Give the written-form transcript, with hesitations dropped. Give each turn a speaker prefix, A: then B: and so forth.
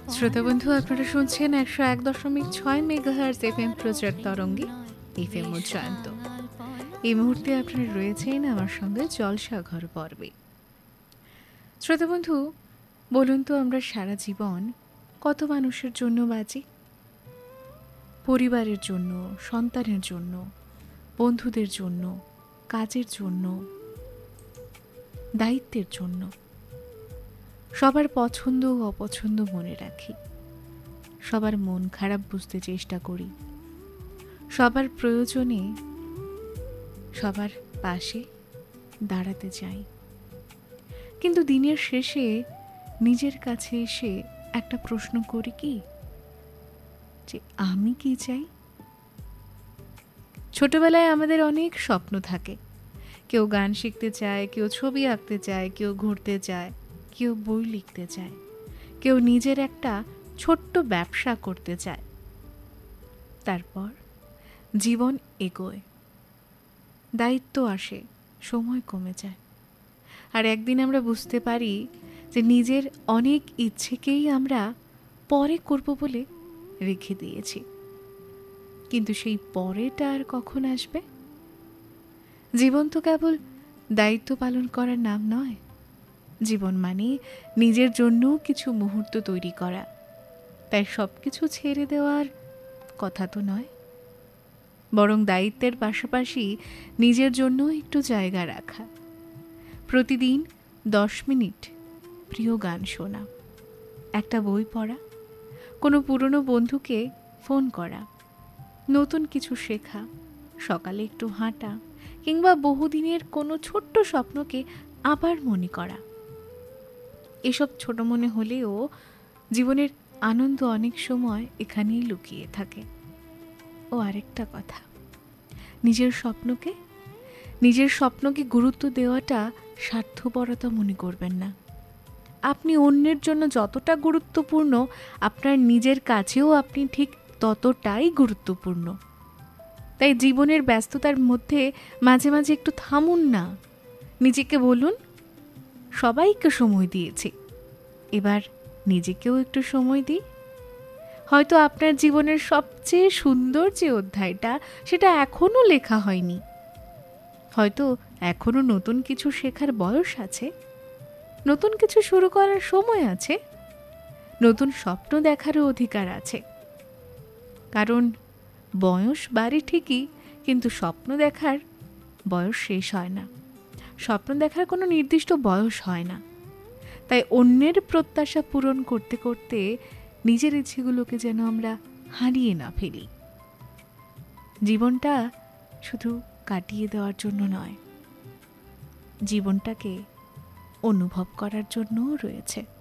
A: শ্রোতা বন্ধু, আপনারা শুনছেন 101.6 মেগাহার্জ এফএম প্রচার তরঙ্গে এফএম উচ্চায়ন্ত। এই মুহূর্তে আপনারা রয়েছেন আমার সঙ্গে জলসাঘর পর্বে। শ্রোতা বন্ধু, বলুন তো, আমরা সারা জীবন কত মানুষের জন্য বাঁচি? পরিবারের জন্য, সন্তানের জন্য, বন্ধুদের জন্য, কাজের জন্য, দায়িত্বের জন্য। সবার পছন্দ ও অপছন্দ মনে রাখি, সবার মন খারাপ বুঝতে চেষ্টা করি, সবার প্রয়োজনে সবার পাশে দাঁড়াতে চাই। কিন্তু দিনের শেষে নিজের কাছে এসে একটা প্রশ্ন করি কি, যে আমি কি চাই? ছোটবেলায় আমাদের অনেক স্বপ্ন থাকে। কেউ গান শিখতে চায়, কেউ ছবি আঁকতে চায়, কেউ ঘুরতে চায়, কেউ বই লিখতে চায়, কেউ নিজের একটা ছোট্ট ব্যবসা করতে চায়। তারপর জীবন এগোয়, দায়িত্ব আসে, সময় কমে যায়, আর একদিন আমরা বুঝতে পারি যে নিজের অনেক ইচ্ছেকেই আমরা পরে করব বলে রেখে দিয়েছি। কিন্তু সেই পরেটা আর কখন আসবে? জীবন তো কেবল দায়িত্ব পালন করার নাম নয়। জীবন মানে নিজের জন্য কিছু মুহূর্ত তৈরি করা। তাই সব কিছু ছেড়ে দেওয়ার কথা তো নয়, বরং দায়িত্বের পাশাপাশি নিজের জন্য একটু জায়গা রাখা। প্রতিদিন 10 মিনিট প্রিয় গান শোনা, একটা বই পড়া, কোনো পুরনো বন্ধুকে ফোন করা, নতুন কিছু শেখা, সকালে একটু হাঁটা, কিংবা বহুদিনের কোনো ছোট্ট স্বপ্নকে আবার মনে করা। এসব ছোট মনে হলেও জীবনের আনন্দ অনেক সময় এখানেই লুকিয়ে থাকে। ও আরেকটা কথা, নিজের স্বপ্নকে গুরুত্ব দেওয়াটা স্বার্থপরতা মনে করবেন না। আপনি অন্যের জন্য যতটা গুরুত্বপূর্ণ, আপনার নিজের কাছেও আপনি ঠিক ততটাই গুরুত্বপূর্ণ। তাই জীবনের ব্যস্ততার মধ্যে মাঝে মাঝে একটু থামুন না, নিজেকে বলুন, সবাইকে সময় দিয়েছি, এবার নিজেকেও একটু সময় দিই। হয়তো আপনার জীবনের সবচেয়ে সুন্দর যে অধ্যায়টা, সেটা এখনো লেখা হয়নি। হয়তো এখনো নতুন কিছু শেখার বয়স আছে, নতুন কিছু শুরু করার সময় আছে, নতুন স্বপ্ন দেখারও অধিকার আছে। কারণ বয়স বাড়ে ঠিকই, কিন্তু স্বপ্ন দেখার বয়স শেষ হয় না। স্বপ্ন দেখার কোনো নির্দিষ্ট বয়স হয় না। তাই অন্যের প্রত্যাশা পূরণ করতে করতে নিজের ইচ্ছেগুলোকে যেন আমরা হারিয়ে না ফেলি। জীবনটা শুধু কাটিয়ে দেওয়ার জন্য নয়, জীবনটাকে অনুভব করার জন্যও রয়েছে।